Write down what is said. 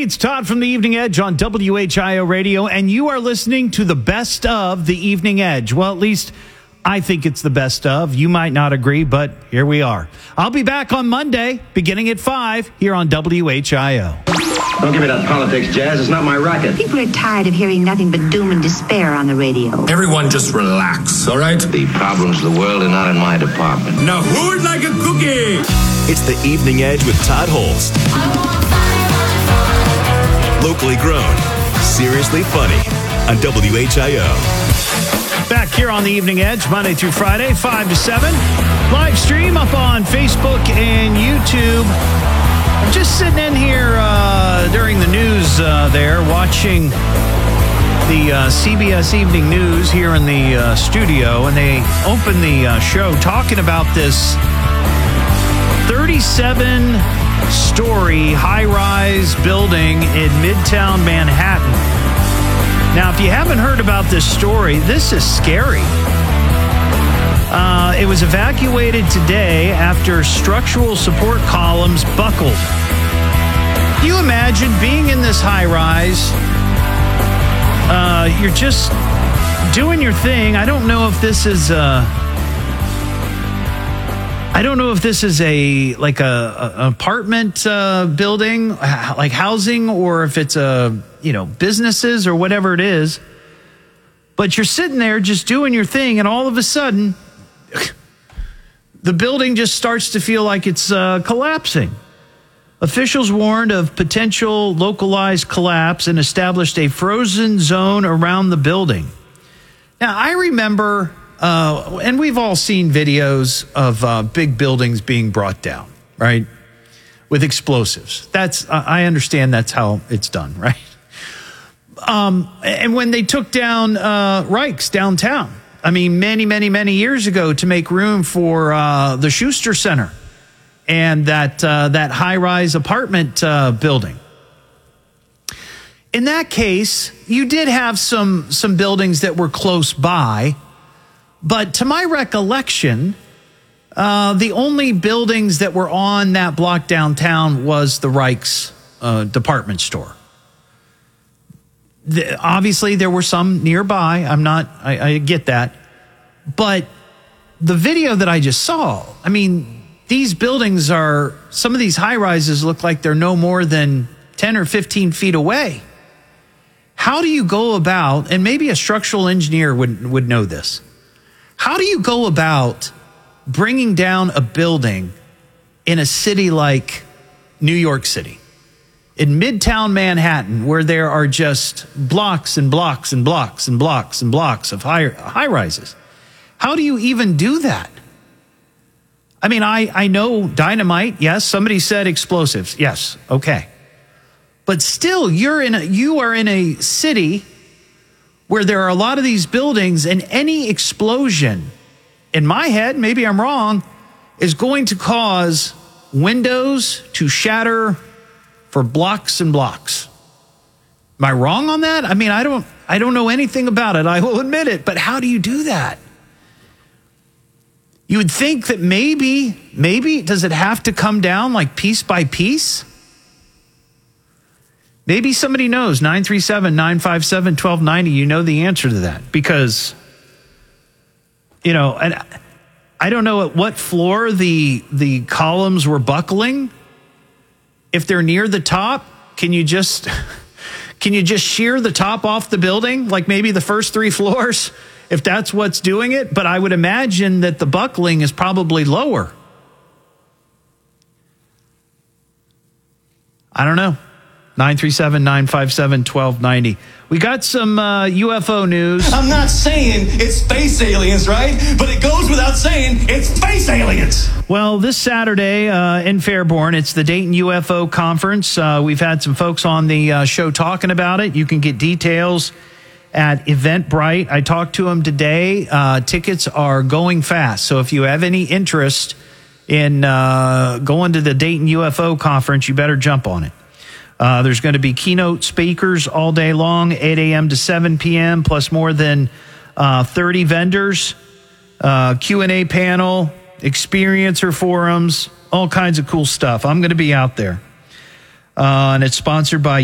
it's Todd from the Evening Edge on WHIO Radio, and you are listening to the best of the Evening Edge. Well, at least I think it's the best of. You might not agree, but here we are. I'll be back on Monday, beginning at 5, here on WHIO. Don't give me that politics, Jazz. It's not my racket. People are tired of hearing nothing but doom and despair on the radio. Everyone just relax, all right? The problems of the world are not in my department. Now who would like a cookie? It's the Evening Edge with Todd Holst. Locally grown, seriously funny on WHIO. Back here on the Evening Edge, Monday through Friday, 5 to 7. Live stream up on Facebook and YouTube. I'm just sitting in here during the news there, watching the CBS Evening News here in the studio, and they opened the show talking about this 37-story high-rise building in Midtown Manhattan. Now, if you haven't heard about this story, this is scary. It was evacuated today after structural support columns buckled. Can you imagine being in this high-rise? You're just doing your thing. I don't know if this is a apartment building, like housing, or if it's businesses or whatever it is. But you're sitting there just doing your thing, and all of a sudden, the building just starts to feel like it's collapsing. Officials warned of potential localized collapse and established a frozen zone around the building. Now, I remember, and we've all seen videos of big buildings being brought down, right, with explosives. I understand that's how it's done, right? And when they took down Rikes downtown, I mean, many, many, many years ago, to make room for the Schuster Center and that high-rise apartment building. In that case, you did have some buildings that were close by, but to my recollection, the only buildings that were on that block downtown was the Rikes department store. Obviously, there were some nearby. I get that. But the video that I just saw, I mean, these buildings some of these high rises look like they're no more than 10 or 15 feet away. How do you go about, and maybe a structural engineer would know this, how do you go about bringing down a building in a city like New York City? In Midtown Manhattan, where there are just blocks and blocks and blocks and blocks and blocks of high rises. How do you even do that? I mean, I know dynamite. Yes. Somebody said explosives. Yes. Okay. But still, you are in a city where there are a lot of these buildings, and any explosion, in my head, maybe I'm wrong, is going to cause windows to shatter for blocks and blocks. Am I wrong on that? I mean, I don't know anything about it. I will admit it. But how do you do that? You would think that maybe, does it have to come down like piece by piece? Maybe somebody knows. 937-957-1290. You know the answer to that, because, and I don't know at what floor the columns were buckling. If they're near the top, can you just shear the top off the building, like maybe the first 3 floors, if that's what's doing it? But I would imagine that the buckling is probably lower. I don't know. 937-957-1290. We got some UFO news. I'm not saying it's space aliens, right? But it goes without saying it's space aliens. Well, this Saturday in Fairborn, it's the Dayton UFO Conference. We've had some folks on the show talking about it. You can get details at Eventbrite. I talked to them today. Tickets are going fast. So if you have any interest in going to the Dayton UFO Conference, you better jump on it. There's going to be keynote speakers all day long, 8 a.m. to 7 p.m., plus more than 30 vendors, Q&A panel, experiencer forums, all kinds of cool stuff. I'm going to be out there. And it's sponsored by